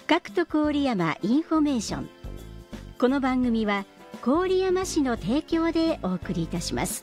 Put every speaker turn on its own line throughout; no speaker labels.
学徒郡山インフォメーション。この番組は郡山市の提供でお送りいたします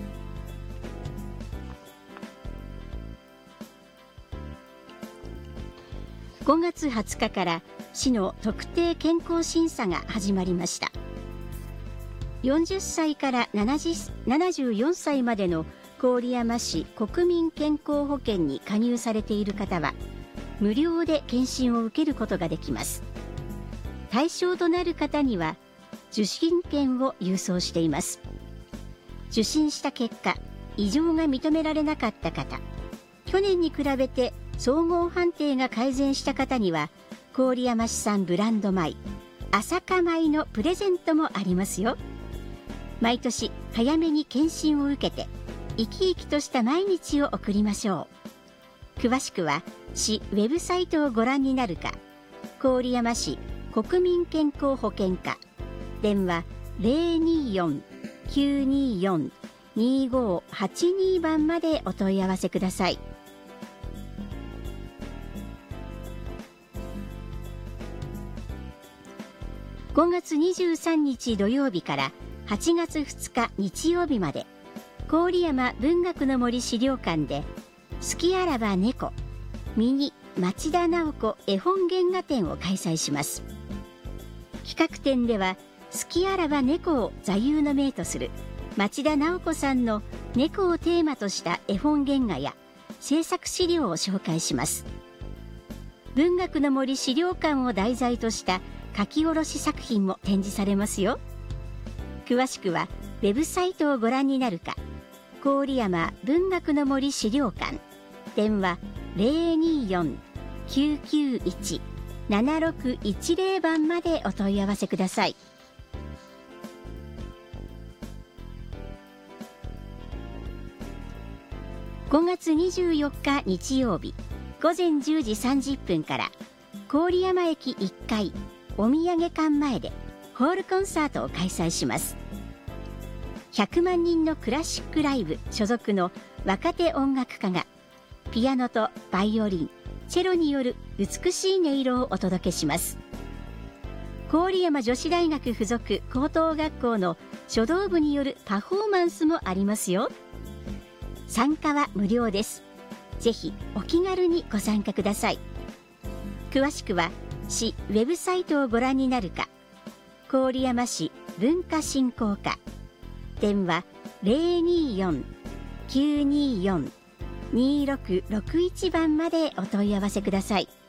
。5月20日から市の特定健康審査が始まりました。40歳から74歳までの郡山市国民健康保険に加入されている方は無料で検診を受けることができます。対象となる方には受診券を郵送しています。受診した結果、異常が認められなかった方、去年に比べて総合判定が改善した方には郡山市産ブランド米朝霞米のプレゼントもありますよ。毎年早めに検診を受けて生き生きとした毎日を送りましょう。詳しくは市ウェブサイトをご覧になるか、郡山市国民健康保険課電話 024-924-2582 番までお問い合わせください。5月23日土曜日から8月2日日曜日まで、郡山文学の森資料館で好きあらば猫ミニ町田直子絵本原画展を開催します。企画展では好きあらば猫を座右の銘とする町田直子さんの猫をテーマとした絵本原画や制作資料を紹介します。文学の森資料館を題材とした書き下ろし作品も展示されますよ。詳しくはウェブサイトをご覧になるか、郡山文学の森資料館電話 024-991-7610 番までお問い合わせください。5月24日日曜日午前10時30分から郡山駅1階お土産館前でホールコンサートを開催します。100万人のクラシックライブ所属の若手音楽家がピアノとバイオリン、チェロによる美しい音色をお届けします。郡山女子大学附属高等学校の書道部によるパフォーマンスもありますよ。参加は無料です。ぜひお気軽にご参加ください。詳しくは市ウェブサイトをご覧になるか、郡山市文化振興課電話 024-924-2661 番までお問い合わせください。